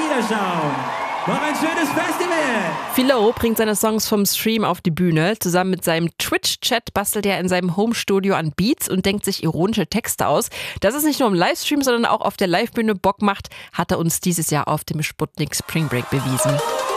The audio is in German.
Wiederschauen. Noch ein schönes Festival! Philo bringt seine Songs vom Stream auf die Bühne. Zusammen mit seinem Twitch-Chat bastelt er in seinem Homestudio an Beats und denkt sich ironische Texte aus. Dass es nicht nur im Livestream, sondern auch auf der Livebühne Bock macht, hat er uns dieses Jahr auf dem Sputnik Spring Break bewiesen.